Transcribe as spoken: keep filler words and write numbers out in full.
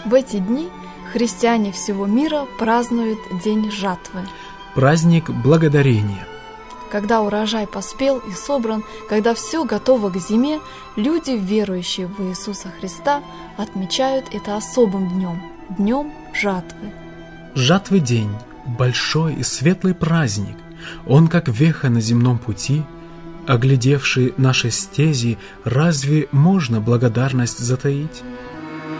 В эти дни христиане всего мира празднуют День жатвы. Праздник благодарения. Когда урожай поспел и собран, когда все готово к зиме, люди, верующие в Иисуса Христа, отмечают это особым днем, днем жатвы. Жатвы день – большой и светлый праздник. Он как веха на земном пути. Оглядевший наши стези, разве можно благодарность затаить?